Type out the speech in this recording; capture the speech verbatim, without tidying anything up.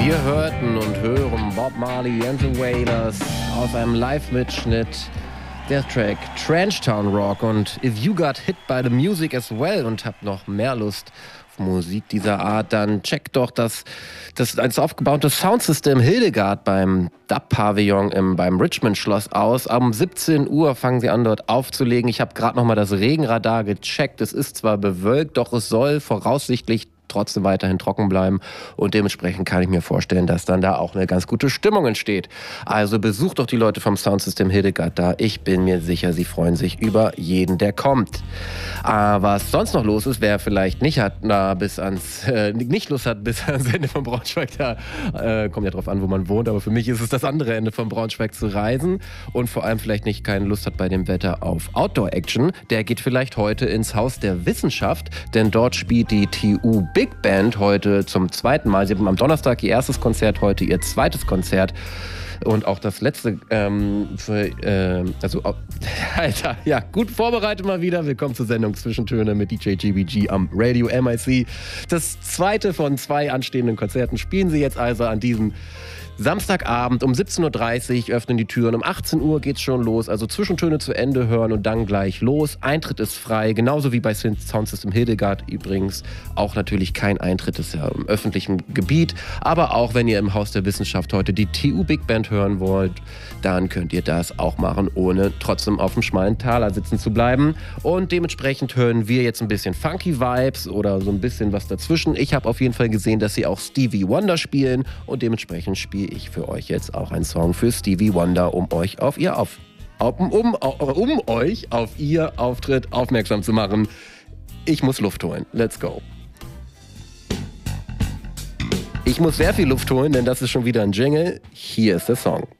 Wir hörten und hören Bob Marley and the Wailers aus einem Live-Mitschnitt der Track Trench Town Rock. Und if you got hit by the music as well und habt noch mehr Lust auf Musik dieser Art, dann checkt doch das, das als aufgebaute Soundsystem Hildegard beim Dub-Pavillon im, beim Richmond-Schloss aus. Um siebzehn Uhr fangen sie an, dort aufzulegen. Ich habe gerade noch mal das Regenradar gecheckt. Es ist zwar bewölkt, doch es soll voraussichtlich trotzdem weiterhin trocken bleiben und dementsprechend kann ich mir vorstellen, dass dann da auch eine ganz gute Stimmung entsteht. Also besucht doch die Leute vom Soundsystem Hildegard da. Ich bin mir sicher, sie freuen sich über jeden, der kommt. Aber was sonst noch los ist, wer vielleicht nicht hat, na, bis ans, äh, nicht Lust hat, bis ans Ende von Braunschweig, da äh, kommt ja drauf an, wo man wohnt, aber für mich ist es das andere Ende von Braunschweig zu reisen und vor allem vielleicht nicht keine Lust hat bei dem Wetter auf Outdoor-Action, der geht vielleicht heute ins Haus der Wissenschaft, denn dort spielt die T U Big Band heute zum zweiten Mal. Sie haben am Donnerstag ihr erstes Konzert, heute ihr zweites Konzert. Und auch das letzte, ähm, für, äh, also, oh, Alter, ja, gut vorbereitet mal wieder. Willkommen zur Sendung Zwischentöne mit D J G B G am Radio M I C. Das zweite von zwei anstehenden Konzerten spielen sie jetzt also an diesem Samstagabend um siebzehn Uhr dreißig öffnen die Türen, um achtzehn Uhr geht's schon los, also Zwischentöne zu Ende hören und dann gleich los. Eintritt ist frei, genauso wie bei Soundsystem Hildegard übrigens. Auch natürlich kein Eintritt, ist ja im öffentlichen Gebiet, aber auch wenn ihr im Haus der Wissenschaft heute die T U Big Band hören wollt, dann könnt ihr das auch machen, ohne trotzdem auf dem schmalen Taler sitzen zu bleiben. Und dementsprechend hören wir jetzt ein bisschen Funky Vibes oder so ein bisschen was dazwischen. Ich habe auf jeden Fall gesehen, dass sie auch Stevie Wonder spielen und dementsprechend spiele ich für euch jetzt auch einen Song für Stevie Wonder, um euch auf ihr auf, um, um, um euch auf ihr Auftritt aufmerksam zu machen. Ich muss Luft holen. Let's go. Ich muss sehr viel Luft holen, denn das ist schon wieder ein Jingle. Hier ist der Song.